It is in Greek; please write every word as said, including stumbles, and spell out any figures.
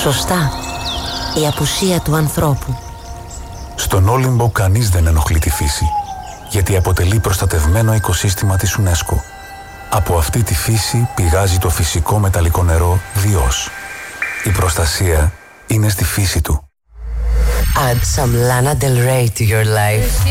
Σωστά. Η απουσία του ανθρώπου. Στον Όλυμπο κανείς δεν ενοχλεί τη φύση, γιατί αποτελεί προστατευμένο οικοσύστημα της UNESCO. Από αυτή τη φύση πηγάζει το φυσικό μεταλλικό νερό Διός. Η προστασία είναι στη φύση του. Add some Lana Del Rey to your life.